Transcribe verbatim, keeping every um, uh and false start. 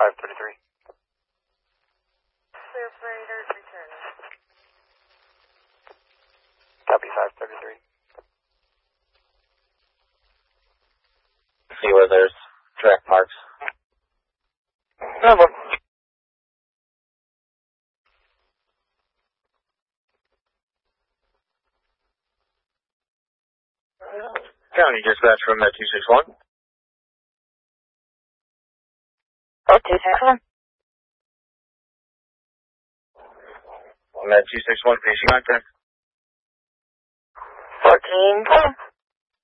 five thirty-three. Clear freighters returning. Copy five thirty-three. See where there's track marks. No, but County dispatch from that two six one. Oh, two six one. On that two six one, finishing contact. Fourteen.